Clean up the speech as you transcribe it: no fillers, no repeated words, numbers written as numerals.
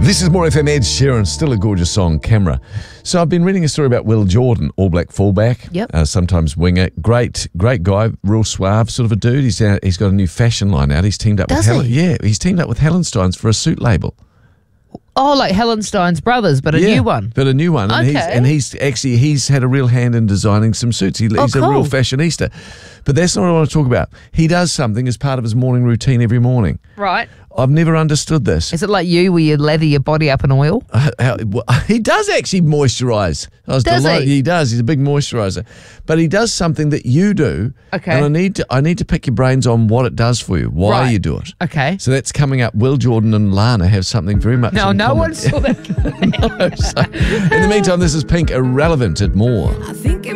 This is More FM. Ed Sheeran, still a gorgeous song, Camera. So I've been reading a story about Will Jordan, All Black fullback, sometimes winger. Great guy, real suave sort of a dude. He's got a new fashion line out. He's teamed up with he's teamed up with Hallensteins for a suit label. Oh, like Hallenstein's brothers, but a new one. But a new one. And he's had a real hand in designing some suits. He's a real fashionista. But that's not what I want to talk about. He does something as part of his morning routine every morning. Right. I've never understood this. Is it like you where you lather your body up in oil? He does actually moisturise. He does. He's a big moisturiser. But he does something that you do. Okay. And I need to pick your brains on what it does for you, why you do it. Okay. So that's coming up. Will Jordan and Lana have something very much in common. No one saw that. In the meantime, this is Pink, Irrelevant at More.